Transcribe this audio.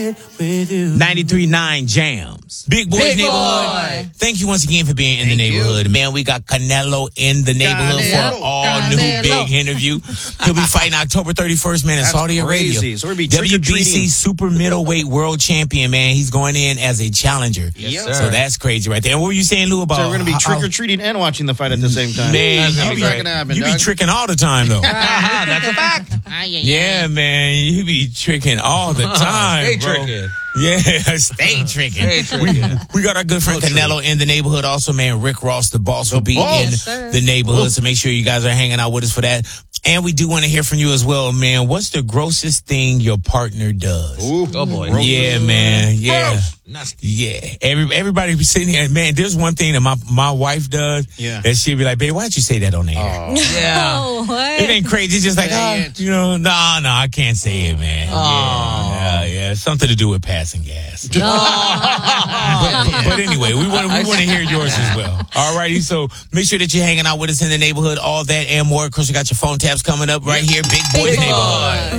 with you. 93.9 Jams. Big Boys Neighborhood. Thank you once again for being in the neighborhood. Man, we got Canelo in the neighborhood for an all-new big interview. He'll be fighting October 31st, man, in Saudi Arabia. So we're be WBC super middleweight world champion, man. He's going in as a challenger. Yes, so that's crazy right there. And what were you saying, Lou, about... So we're going to be trick-or-treating and watching the fight at the same time. Man, how's that going to happen, you be tricking all the time, though. That's a fact. Yeah, man, you be tricking all the time, Stay bro. tricking. Yeah, stay tricking. We got our good friend Canelo in the neighborhood. Also, man, Rick Ross, the boss, will be in the neighborhood. So make sure you guys are hanging out with us for that. And we do want to hear from you as well, man. What's the grossest thing your partner does? Ooh, oh boy. Yeah, man. Yeah. Gross. Yeah. Everybody be sitting here. Man, there's one thing that my wife does. Yeah. That she'll be like, babe, why'd you say that on the air? Yeah. It ain't crazy. It's just like, no, I can't say it, man. Yeah. Something to do with passing gas. But anyway, we want to hear yours as well. All righty. So make sure that you're hanging out with us in the neighborhood. All that and more. Of course, you got your phone taps coming up right here. Big Boys Neighborhood.